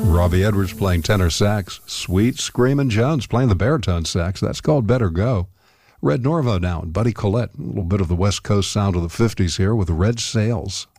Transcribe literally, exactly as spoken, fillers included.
Robbie Edwards playing tenor sax. Sweet Screamin' Jones playing the baritone sax. That's called Better Go. Red Norvo now and Buddy Collette. A little bit of the West Coast sound of the fifties here with Red Sails.